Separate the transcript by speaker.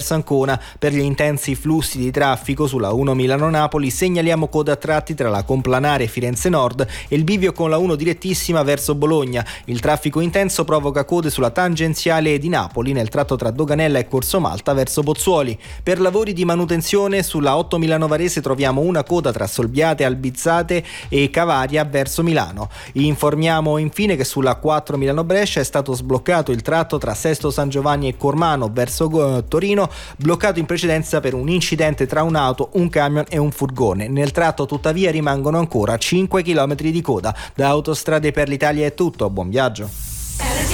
Speaker 1: verso Ancona. Per gli intensi flussi di traffico sulla 1 Milano-Napoli segnaliamo coda a tratti tra la Complanare e Firenze Nord e il bivio con la 1 direttissima verso Bologna. Il traffico intenso provoca code sulla tangenziale di Napoli nel tratto tra Doganella e Corso Malta verso Pozzuoli. Per lavori di manutenzione sulla 8 Milano Varese troviamo una coda tra Solbiate, Albizzate e Cavaria verso Milano. Informiamo infine che sulla 4 Milano Brescia è stato sbloccato il tratto tra Sesto San Giovanni e Cormano verso Torino, bloccato in precedenza per un incidente tra un'auto, un camion e un furgone. Nel tratto tuttavia rimangono ancora 5 km di coda. Da Autostrade per l'Italia è tutto, buon viaggio.